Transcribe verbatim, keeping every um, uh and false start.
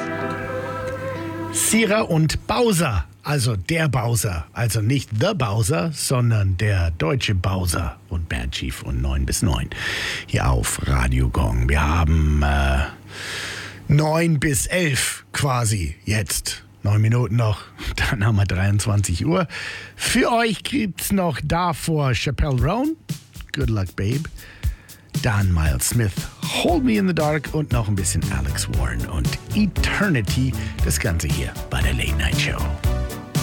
Sierra und Bowser, also der Bowser, also nicht The Bowser, sondern der deutsche Bowser und Bandchief und neun bis neun hier auf Radio Gong. Wir haben äh, neun bis elf quasi jetzt. Neun Minuten noch, dann haben wir dreiundzwanzig Uhr. Für euch gibt's noch davor Chappelle Roan, Good Luck Babe. Dann Miles Smith, Hold Me in the Dark und noch ein bisschen Alex Warren und Eternity. Das Ganze hier bei der Late Night Show.